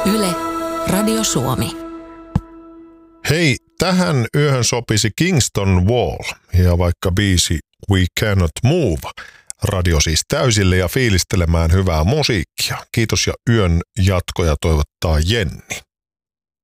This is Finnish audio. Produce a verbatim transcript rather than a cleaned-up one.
Yle, Radio Suomi. Hei, tähän yöhön sopisi Kingston Wall ja vaikka biisi We Cannot Move. Radio siis täysille ja fiilistelemään hyvää musiikkia. Kiitos ja yön jatkoja toivottaa Jenni.